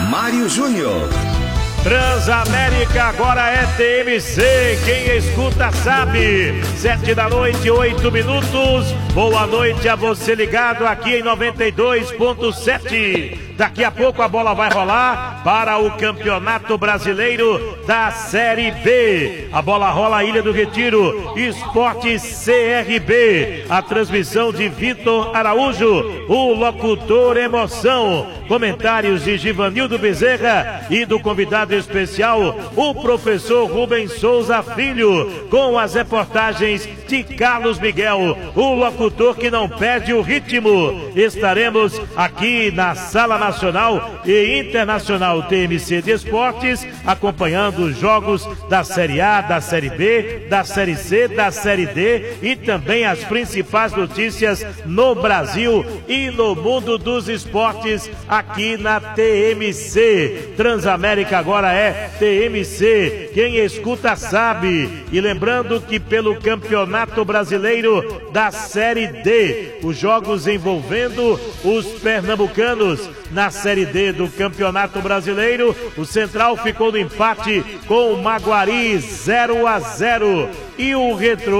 Mário Júnior. Transamérica agora é TMC, quem escuta sabe. 7 da noite, 8 minutos. Boa noite a você ligado aqui em 92.7. Daqui a pouco a bola vai rolar para o Campeonato Brasileiro da Série B. A bola rola Ilha do Retiro, Esporte CRB. A transmissão de Vitor Araújo, o locutor emoção. Comentários de Givanildo Bezerra e do convidado especial, o professor Rubens Souza Filho, com as reportagens de Carlos Miguel, o locutor que não perde o ritmo. Estaremos aqui na Sala Nacional e Internacional TMC de Esportes, acompanhando os jogos da Série A, da Série B, da Série C, da Série D e também as principais notícias no Brasil e no mundo dos esportes aqui na TMC. Transamérica agora é TMC, quem escuta sabe. E lembrando que pelo Campeonato Brasileiro da Série D, os jogos envolvendo os pernambucanos na Série D do Campeonato Brasileiro, o Central ficou no empate com o Maguari 0-0. E o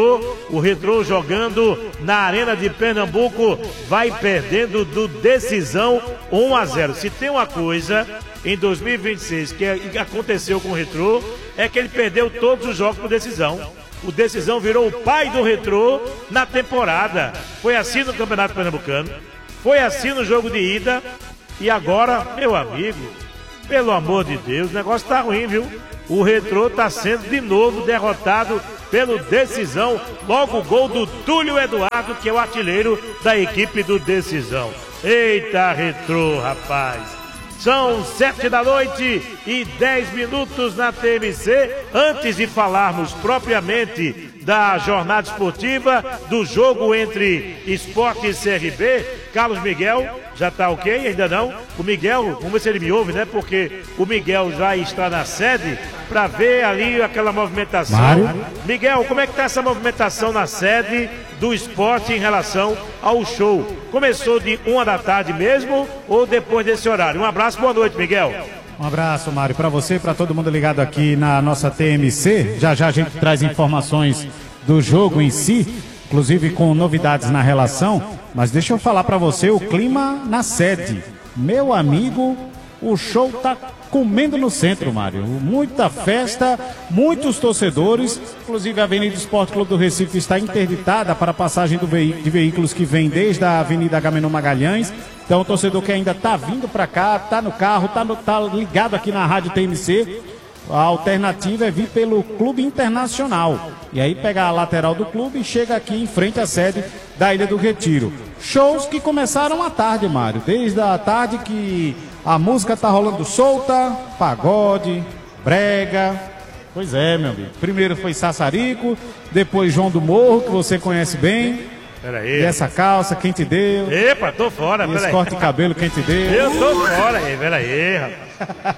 Retrô jogando na Arena de Pernambuco, vai perdendo do Decisão 1-0. Se tem uma coisa em 2026 que aconteceu com o Retrô, é que ele perdeu todos os jogos por decisão. O Decisão virou o pai do Retrô na temporada. Foi assim no Campeonato Pernambucano, foi assim no jogo de ida. E agora, meu amigo, pelo amor de Deus, o negócio tá ruim, viu? O Retrô tá sendo de novo derrotado pelo Decisão. Logo o gol do Túlio Eduardo, que é o artilheiro da equipe do Decisão. Eita, Retrô, rapaz. São 7 da noite e 10 minutos na TMC. Antes de falarmos propriamente da jornada esportiva, do jogo entre Esporte e CRB, Carlos Miguel, já tá ok? Ainda não? O Miguel, vamos ver se ele me ouve, né? Porque o Miguel já está na sede para ver ali aquela movimentação. Mário? Miguel, como é que tá essa movimentação na sede do Esporte em relação ao show? Começou de 1 da tarde mesmo ou depois desse horário? Um abraço, boa noite, Miguel. Um abraço, Mário, para você e para todo mundo ligado aqui na nossa TMC. Já já a gente traz informações do jogo em si, inclusive com novidades na relação. Mas deixa eu falar para você o clima na sede. Meu amigo, o show tá comendo no centro, Mário. Muita festa, muitos torcedores. Inclusive a Avenida Esporte Clube do Recife está interditada para a passagem de veículos que vêm desde a Avenida Agamenon Magalhães. Então o torcedor que ainda está vindo para cá, está no carro, tá ligado aqui na Rádio TMC. A alternativa é vir pelo Clube Internacional. E aí pega a lateral do clube e chega aqui em frente à sede da Ilha do Retiro. Shows que começaram à tarde, Mário. Desde a tarde que a música tá rolando solta, pagode, brega. Pois é, meu amigo. Primeiro foi Sassarico, depois João do Morro, que você conhece bem. Peraí. E essa calça, quem te deu? Epa, tô fora, peraí. Esse corte de cabelo, quem te deu? Eu tô fora, peraí, rapaz.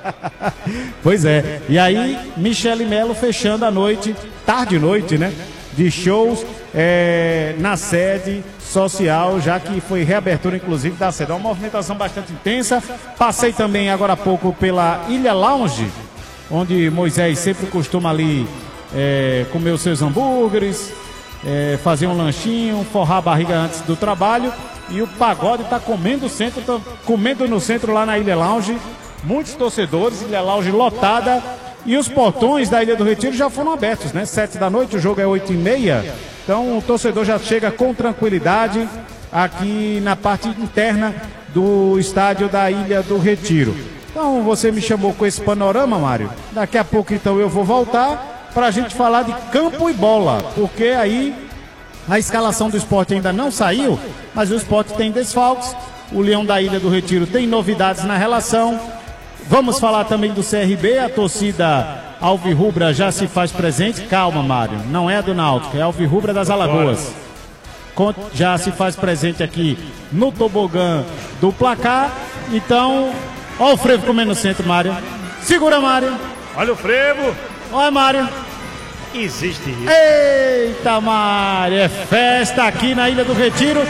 Pois é. E aí, Michele Melo fechando a noite, tarde e noite, né? De shows na sede social, já que foi reabertura, inclusive, da sede. Uma movimentação bastante intensa. Passei também agora há pouco pela Ilha Lounge, onde Moisés sempre costuma ali comer os seus hambúrgueres, fazer um lanchinho, forrar a barriga antes do trabalho. E o pagode está comendo no centro lá na Ilha Lounge. Muitos torcedores, Ilha Lounge lotada. E os portões da Ilha do Retiro já foram abertos, né? 7 da noite, o jogo é 8h30. Então o torcedor já chega com tranquilidade aqui na parte interna do estádio da Ilha do Retiro. Então você me chamou com esse panorama, Mário. Daqui a pouco então eu vou voltar para a gente falar de campo e bola, porque aí a escalação do Esporte ainda não saiu, mas o Esporte tem desfalques. O Leão da Ilha do Retiro tem novidades na relação. Vamos falar também do CRB, a torcida alvirrubra já se faz presente. Calma, Mário, não é a do Náutico, é a alvirrubra das Alagoas. Já se faz presente aqui no tobogã do placar. Então, olha o frevo comendo no centro, Mário. Segura, Mário. Olha o frevo. Olha, Mário. Existe isso. Eita, Mário, é festa aqui na Ilha do Retiro.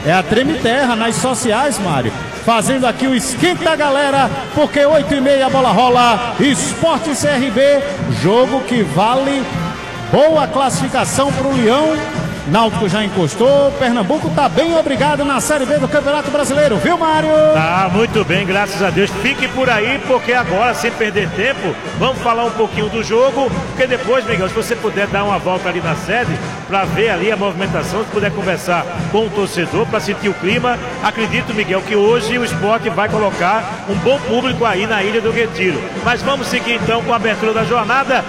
é a Treme Terra nas sociais, Mário. Fazendo aqui o esquenta, galera, porque 8h30 a bola rola. Esporte CRB, jogo que vale boa classificação para o Leão. Náutico já encostou, Pernambuco tá bem obrigado na Série B do Campeonato Brasileiro, viu, Mário? Tá muito bem, graças a Deus. Fique por aí, porque agora, sem perder tempo, vamos falar um pouquinho do jogo, porque depois, Miguel, se você puder dar uma volta ali na sede, para ver ali a movimentação, se puder conversar com o torcedor, para sentir o clima, acredito, Miguel, que hoje o Sport vai colocar um bom público aí na Ilha do Retiro. Mas vamos seguir então com a abertura da jornada,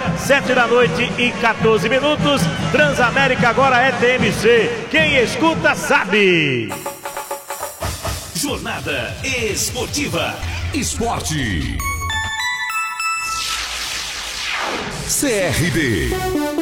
7h14, Transamérica agora é TMC, quem escuta sabe. Jornada Esportiva. Esporte. CRB.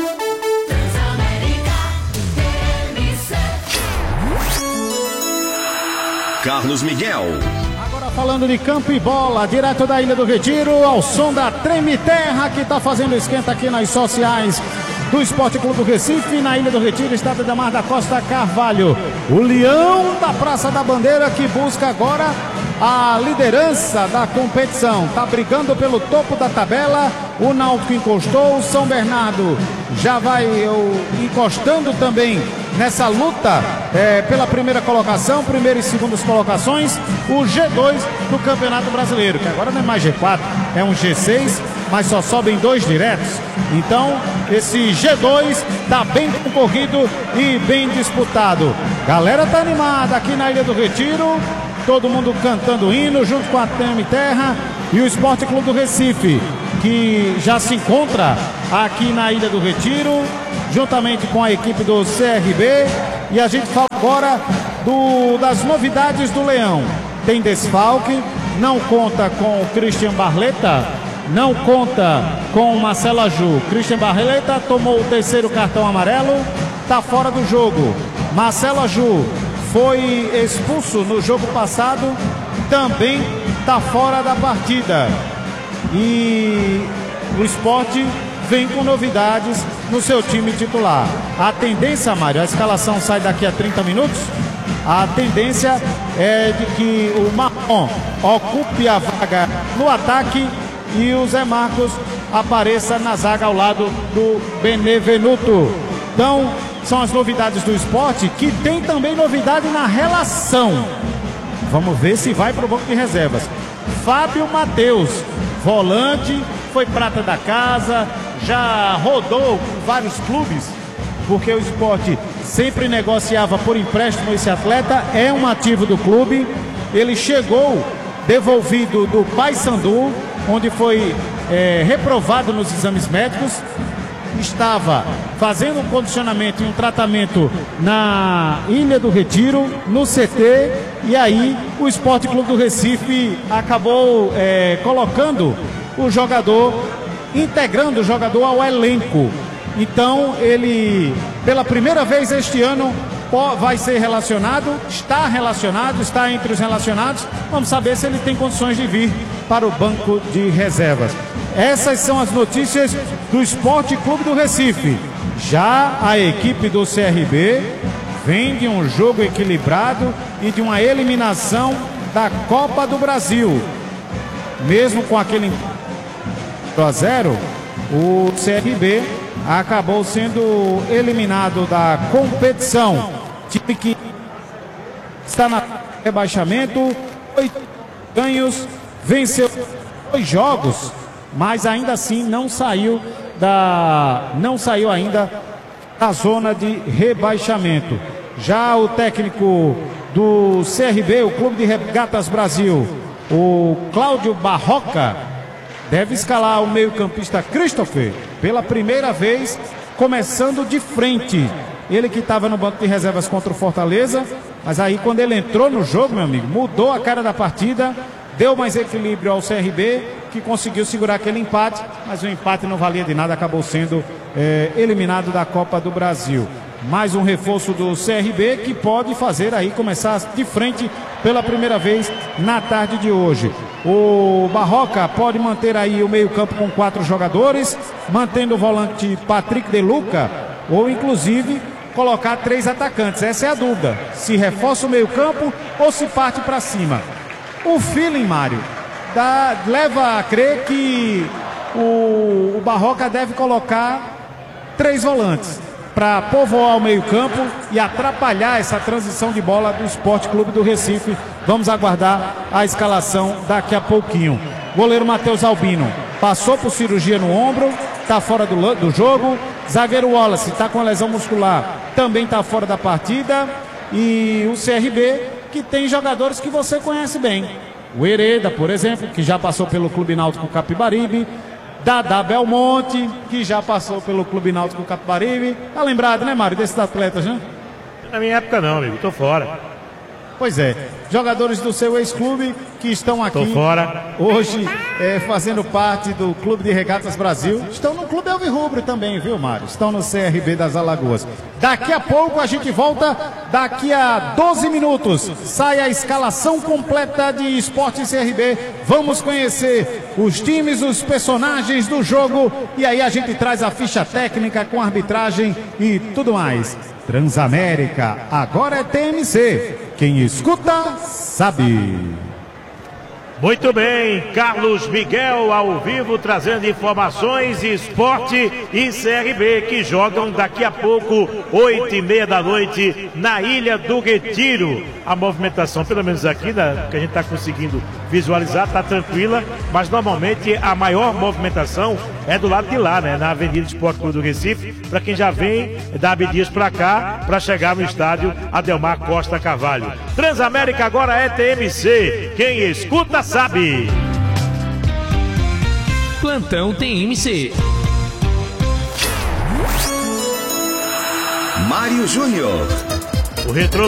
Carlos Miguel. Agora falando de campo e bola, direto da Ilha do Retiro, ao som da Treme Terra, que está fazendo esquenta aqui nas sociais do Esporte Clube do Recife, na Ilha do Retiro, estado da Mar da Costa Carvalho. O Leão da Praça da Bandeira, que busca agora a liderança da competição. Está brigando pelo topo da tabela. O Náutico encostou, o São Bernardo já vai encostando também nessa luta pela primeira colocação, primeira e segundas colocações. O G2 do Campeonato Brasileiro, que agora não é mais G4, é um G6, mas só sobem 2 diretos. Então, esse G2 está bem concorrido e bem disputado. Galera tá animada aqui na Ilha do Retiro, todo mundo cantando hino junto com a Treme Terra e o Esporte Clube do Recife, que já se encontra aqui na Ilha do Retiro, juntamente com a equipe do CRB. E a gente fala agora das novidades do Leão. Tem desfalque, não conta com o Christian Barleta, não conta com o Marcelo Aju. Christian Barleta tomou o 3º cartão amarelo, está fora do jogo. Marcelo Aju foi expulso no jogo passado, também está fora da partida. E o Sport vem com novidades no seu time titular. A tendência, Mário, a escalação sai daqui a 30 minutos. A tendência é de que o Marrom ocupe a vaga no ataque e o Zé Marcos apareça na zaga ao lado do Benevenuto. Então, são as novidades do Sport, que tem também novidade na relação. Vamos ver se vai para o banco de reservas. Fábio Matheus, volante, foi prata da casa, já rodou com vários clubes, porque o Sport sempre negociava por empréstimo esse atleta, é um ativo do clube. Ele chegou devolvido do Paysandu, onde foi reprovado nos exames médicos, estava fazendo um condicionamento e um tratamento na Ilha do Retiro, no CT, e aí o Esporte Clube do Recife acabou colocando o jogador, integrando o jogador ao elenco. Então ele, pela primeira vez este ano, vai ser relacionado, está entre os relacionados. Vamos saber se ele tem condições de vir para o banco de reservas. Essas são as notícias do Esporte Clube do Recife. Já a equipe do CRB vem de um jogo equilibrado e de uma eliminação da Copa do Brasil. Mesmo com aquele 0-0, o CRB acabou sendo eliminado da competição. Time que está na rebaixamento, 8 ganhos, venceu 2 jogos, mas ainda assim não saiu ainda da zona de rebaixamento. Já o técnico do CRB, o Clube de Regatas Brasil, o Cláudio Barroca, deve escalar o meio-campista Christopher pela primeira vez, começando de frente. Ele que estava no banco de reservas contra o Fortaleza, mas aí quando ele entrou no jogo, meu amigo, mudou a cara da partida, deu mais equilíbrio ao CRB, que conseguiu segurar aquele empate, mas o empate não valia de nada, acabou sendo eliminado da Copa do Brasil. Mais um reforço do CRB que pode fazer aí começar de frente pela primeira vez na tarde de hoje. O Barroca pode manter aí o meio-campo com 4 jogadores, mantendo o volante Patrick De Luca, ou inclusive colocar 3 atacantes. Essa é a dúvida. Se reforça o meio-campo ou se parte para cima. O feeling, Mário, leva a crer que o Barroca deve colocar 3 volantes para povoar o meio-campo e atrapalhar essa transição de bola do Sport Clube do Recife. Vamos aguardar a escalação daqui a pouquinho. Goleiro Matheus Albino passou por cirurgia no ombro, está fora do jogo. Zagueiro Wallace está com a lesão muscular, também está fora da partida. E o CRB, que tem jogadores que você conhece bem. O Hereda, por exemplo, que já passou pelo Clube Náutico Capibaribe. Dadá Belmonte, que já passou pelo Clube Náutico Capibaribe. Tá lembrado, né, Mário, desses atletas, né? Na minha época não, amigo, tô fora. Pois é, jogadores do seu ex-clube que estão aqui hoje fazendo parte do Clube de Regatas Brasil. Estão no Clube Alvirrubro também, viu, Mário? Estão no CRB das Alagoas. Daqui a pouco a gente volta, daqui a 12 minutos. Sai a escalação completa de Esporte CRB. Vamos conhecer os times, os personagens do jogo. E aí a gente traz a ficha técnica com arbitragem e tudo mais. Transamérica, agora é TMC. Quem escuta, sabe. Muito bem, Carlos Miguel ao vivo trazendo informações, Esporte e CRB que jogam daqui a pouco, 8h30 da noite, na Ilha do Retiro. A movimentação, pelo menos aqui, que a gente está conseguindo visualizar, está tranquila, mas normalmente a maior movimentação é do lado de lá, né? Na Avenida Esporte Clube do Recife, para quem já vem da Abdias para cá, para chegar no estádio Adelmar Costa Carvalho. Transamérica agora é TMC. Quem escuta sabe. Plantão TMC. Mário Júnior. O retrô